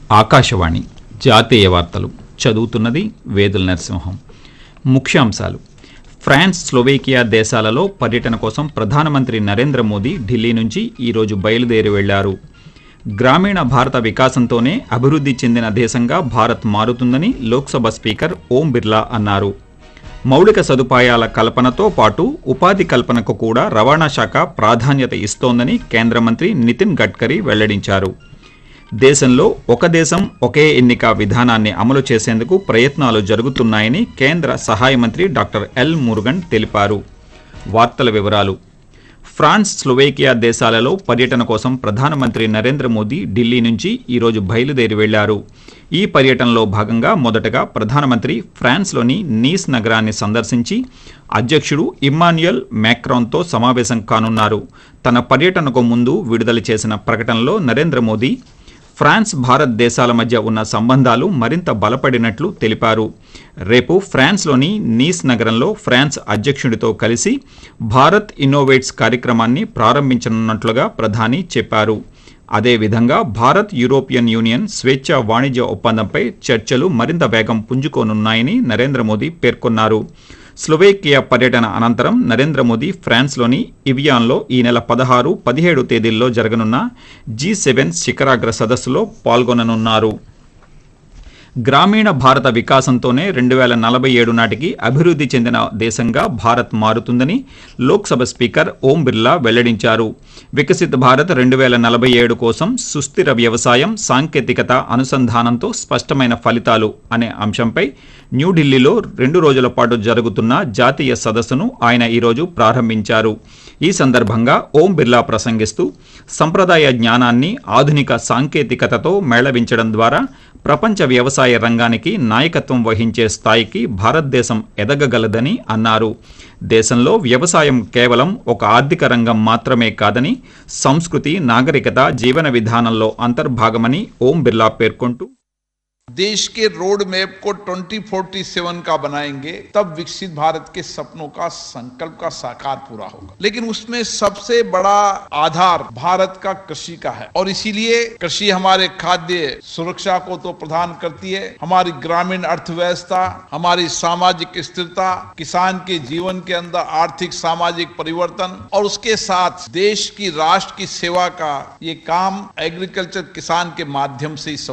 ఆకాశవాణి జాతీయ వార్తలు చదువుతున్నది వేదుల నరసింహం. ముఖ్యాంశాలు. ఫ్రాన్స్, స్లోవేకియా దేశాలలో పర్యటన కోసం ప్రధానమంత్రి నరేంద్ర మోదీ ఢిల్లీ నుంచి ఈరోజు బయలుదేరి వెళ్లారు. గ్రామీణ భారత వికాసంతోనే అభివృద్ధి చెందిన దేశంగా భారత్ మారుతుందని లోక్సభ స్పీకర్ ఓం బిర్లా అన్నారు. మౌలిక సదుపాయాల కల్పనతో పాటు ఉపాధి కల్పనకు కూడా రవాణా శాఖ ప్రాధాన్యత ఇస్తోందని కేంద్ర మంత్రి నితిన్ గడ్కరీ వెల్లడించారు. దేశంలో ఒక దేశం ఒకే ఎన్నిక విధానాన్ని అమలు చేసేందుకు ప్రయత్నాలు జరుగుతున్నాయని కేంద్ర సహాయ మంత్రి డాక్టర్ ఎల్ మురుగన్ తెలిపారు. వార్తల వివరాలు. ఫ్రాన్స్, స్లోవేకియా దేశాలలో పర్యటన కోసం ప్రధానమంత్రి నరేంద్ర మోదీ ఢిల్లీ నుంచి ఈరోజు బయలుదేరి వెళ్లారు. ఈ పర్యటనలో భాగంగా మొదటగా ప్రధానమంత్రి ఫ్రాన్స్లోని నీస్ నగరాన్ని సందర్శించి అధ్యక్షుడు ఇమ్మాన్యుయల్ మ్యాక్రాన్తో సమావేశం కానున్నారు. తన పర్యటనకు ముందు విడుదల చేసిన ప్రకటనలో నరేంద్ర మోదీ ఫ్రాన్స్, భారత్ దేశాల మధ్య ఉన్న సంబంధాలు మరింత బలపడినట్లు తెలిపారు. రేపు ఫ్రాన్స్లోని నీస్ నగరంలో ఫ్రాన్స్ అధ్యక్షుడితో కలిసి భారత్ ఇన్నోవేట్స్ కార్యక్రమాన్ని ప్రారంభించనున్నట్లుగా ప్రధాని చెప్పారు. అదేవిధంగా భారత్, యూరోపియన్ యూనియన్ స్వేచ్ఛా వాణిజ్య ఒప్పందంపై చర్చలు మరింత వేగం పుంజుకోనున్నాయని నరేంద్ర మోదీ పేర్కొన్నారు. స్లోవేకియా పర్యటన అనంతరం నరేంద్ర మోదీ ఫ్రాన్స్లోని ఇవియాన్లో ఈ నెల 16, 17 తేదీల్లో జరగనున్న G7 శిఖరాగ్ర సదస్సులో పాల్గొననున్నారు. గ్రామీణ భారత వికాసంతోనే 2047 నాటికి అభివృద్ధి చెందిన దేశంగా భారత్ మారుతుందని లోక్సభ స్పీకర్ ఓం బిర్లా వెల్లడించారు. వికసిత్ భారత్ 2047 కోసం సుస్థిర వ్యవసాయం, సాంకేతికత అనుసంధానంతో స్పష్టమైన ఫలితాలు అనే అంశంపై న్యూఢిల్లీలో 2 రోజుల పాటు జరుగుతున్న జాతీయ సదస్సును ఆయన ఈరోజు ప్రారంభించారు. ఈ సందర్భంగా ఓం బిర్లా ప్రసంగిస్తూ సంప్రదాయ జ్ఞానాన్ని ఆధునిక సాంకేతికతతో మేళవించడం ద్వారా ప్రపంచ వ్యవసాయ రంగానికి నాయకత్వం వహించే స్థాయికి భారతదేశం ఎదగగలదని అన్నారు. దేశంలో వ్యవసాయం కేవలం ఒక ఆర్థిక రంగం మాత్రమే కాదని సంస్కృతి, నాగరికత, జీవన విధానంలో అంతర్భాగమని ఓం బిర్లా పేర్కొంటూ देश के रोड मैप को 2047 का बनाएंगे, तब विकसित भारत के सपनों का संकल्प का साकार पूरा होगा। लेकिन उसमें सबसे बड़ा आधार भारत का कृषि का है और इसीलिए कृषि हमारे खाद्य सुरक्षा को तो प्रदान करती है, हमारी ग्रामीण अर्थव्यवस्था, हमारी सामाजिक स्थिरता, किसान के जीवन के अंदर आर्थिक सामाजिक परिवर्तन और उसके साथ देश की राष्ट्र की सेवा का ये काम एग्रीकल्चर किसान के माध्यम से